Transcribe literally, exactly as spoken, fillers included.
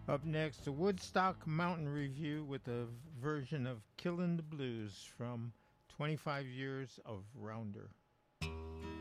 Up next, the Woodstock Mountain Review with a version of Killin' the Blues from twenty-five Years of Rounder.